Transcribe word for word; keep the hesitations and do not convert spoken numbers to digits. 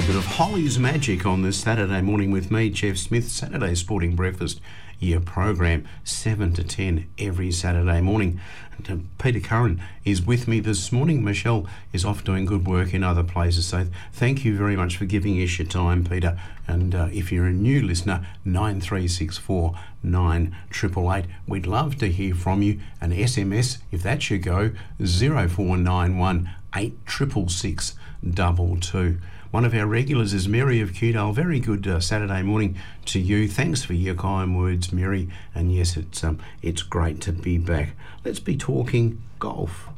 bit of Holly's Magic on this Saturday morning with me, Jeff Smith, Saturday Sporting Breakfast, your program, seven to ten every Saturday morning. And uh, Peter Curran is with me this morning. Michelle is off doing good work in other places, so thank you very much for giving us your time, Peter. And uh, if you're a new listener, nine three six four nine eight eight eight, we'd love to hear from you. An S M S, if that's your go, zero four nine one eight six six double two. One of our regulars is Mary of Kewdale. Very good uh, Saturday morning to you. Thanks for your kind words, Mary. And yes, it's um, it's great to be back. Let's be talking golf.